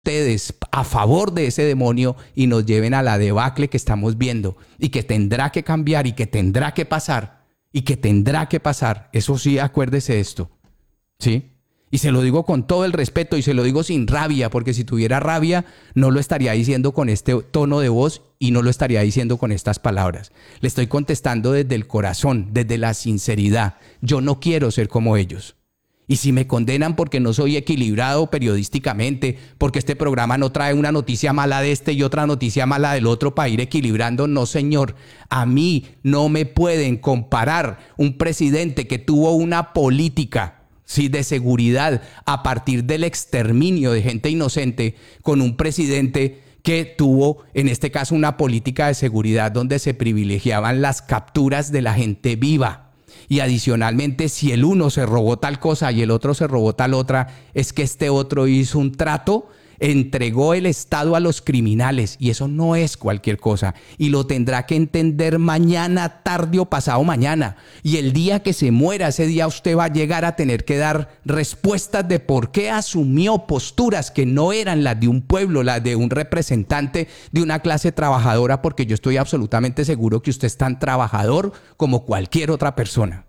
ustedes a favor de ese demonio y nos lleven a la debacle que estamos viendo y que tendrá que cambiar y que tendrá que pasar y que tendrá que pasar. Eso sí, acuérdese de esto, ¿sí? Y se lo digo con todo el respeto y se lo digo sin rabia, porque si tuviera rabia no lo estaría diciendo con este tono de voz y no lo estaría diciendo con estas palabras. Le estoy contestando desde el corazón, desde la sinceridad. Yo no quiero ser como ellos. Y si me condenan porque no soy equilibrado periodísticamente, porque este programa no trae una noticia mala de este y otra noticia mala del otro para ir equilibrando, no señor. A mí no me pueden comparar un presidente que tuvo una política, sí, de seguridad a partir del exterminio de gente inocente con un presidente que tuvo, en este caso, una política de seguridad donde se privilegiaban las capturas de la gente viva. Y adicionalmente, si el uno se robó tal cosa y el otro se robó tal otra, es que este otro hizo un trato, entregó el Estado a los criminales, y eso no es cualquier cosa, y lo tendrá que entender mañana, tarde o pasado mañana, y el día que se muera, ese día usted va a llegar a tener que dar respuestas de por qué asumió posturas que no eran las de un pueblo, las de un representante de una clase trabajadora, porque yo estoy absolutamente seguro que usted es tan trabajador como cualquier otra persona.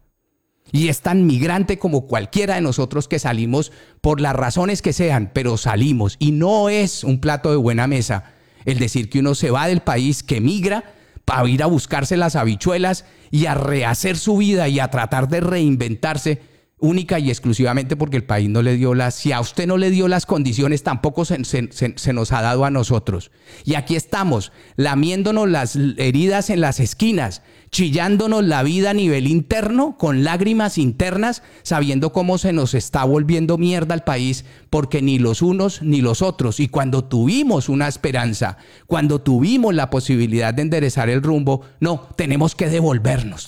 Y es tan migrante como cualquiera de nosotros que salimos por las razones que sean, pero salimos. Y no es un plato de buena mesa el decir que uno se va del país, que migra para ir a buscarse las habichuelas y a rehacer su vida y a tratar de reinventarse única y exclusivamente porque el país no le dio si a usted no le dio las condiciones, tampoco se nos ha dado a nosotros. Y aquí estamos, lamiéndonos las heridas en las esquinas, chillándonos la vida a nivel interno, con lágrimas internas, sabiendo cómo se nos está volviendo mierda el país, porque ni los unos ni los otros. Y cuando tuvimos una esperanza, cuando tuvimos la posibilidad de enderezar el rumbo, no, tenemos que devolvernos.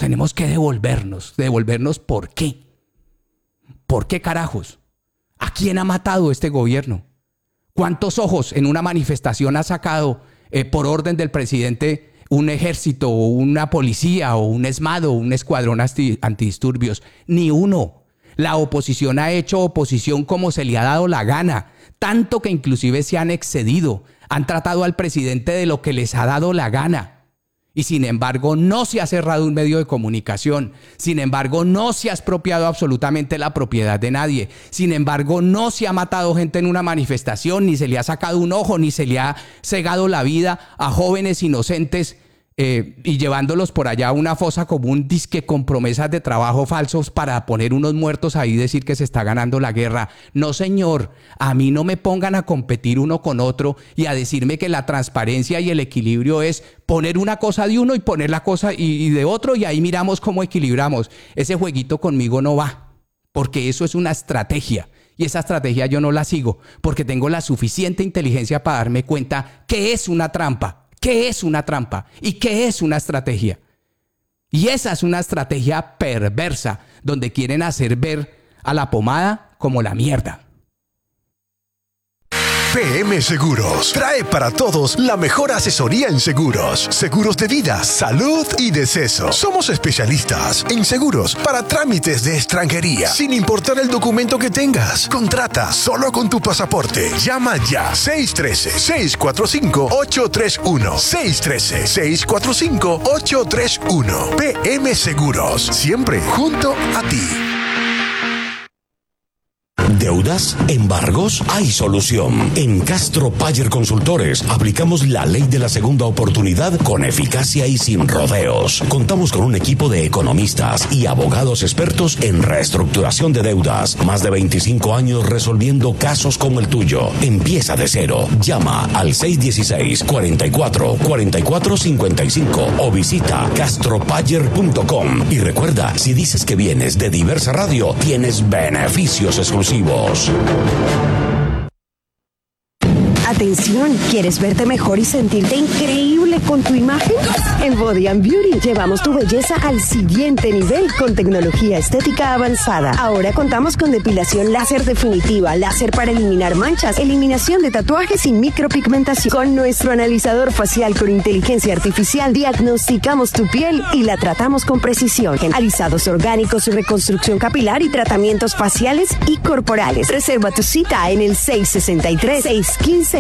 ¿Devolvernos por qué? ¿Por qué carajos? ¿A quién ha matado este gobierno? ¿Cuántos ojos en una manifestación ha sacado por orden del presidente un ejército o una policía o un ESMAD o un escuadrón antidisturbios? Ni uno. La oposición ha hecho oposición como se le ha dado la gana, tanto que inclusive se han excedido, han tratado al presidente de lo que les ha dado la gana. Y sin embargo no se ha cerrado un medio de comunicación, sin embargo no se ha expropiado absolutamente la propiedad de nadie, sin embargo no se ha matado gente en una manifestación, ni se le ha sacado un ojo, ni se le ha cegado la vida a jóvenes inocentes y llevándolos por allá a una fosa común, disque con promesas de trabajo falsos para poner unos muertos ahí y decir que se está ganando la guerra. No señor, a mí no me pongan a competir uno con otro y a decirme que la transparencia y el equilibrio es poner una cosa de uno y poner la cosa y de otro y ahí miramos cómo equilibramos. Ese jueguito conmigo no va, porque eso es una estrategia. Y esa estrategia yo no la sigo porque tengo la suficiente inteligencia para darme cuenta que es una trampa. ¿Qué es una trampa? ¿Y qué es una estrategia? Y esa es una estrategia perversa, donde quieren hacer ver a la pomada como la mierda. PM Seguros trae para todos la mejor asesoría en seguros. Seguros de vida, salud y deceso. Somos especialistas en seguros para trámites de extranjería, sin importar el documento que tengas. Contrata solo con tu pasaporte. Llama ya. 613-645-831. 613-645-831. PM Seguros. Siempre junto a ti. ¿Deudas? ¿Embargos? Hay solución. En Castro Payer Consultores aplicamos la ley de la segunda oportunidad con eficacia y sin rodeos. Contamos con un equipo de economistas y abogados expertos en reestructuración de deudas. Más de 25 años resolviendo casos como el tuyo. Empieza de cero. Llama al 616-44-4455 o visita castropayer.com. Y recuerda, si dices que vienes de Diversa Radio, tienes beneficios exclusivos. Atención, ¿quieres verte mejor y sentirte increíble con tu imagen? En Body and Beauty llevamos tu belleza al siguiente nivel con tecnología estética avanzada. Ahora contamos con depilación láser definitiva, láser para eliminar manchas, eliminación de tatuajes y micropigmentación. Con nuestro analizador facial con inteligencia artificial diagnosticamos tu piel y la tratamos con precisión. Alisados orgánicos, reconstrucción capilar y tratamientos faciales y corporales. Reserva tu cita en el 663-615